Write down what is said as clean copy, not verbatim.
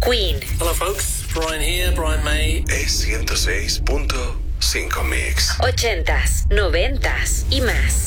Queen. Hello folks, Brian here, Brian May. Es 106.5 Mix. 80s, 90s y más.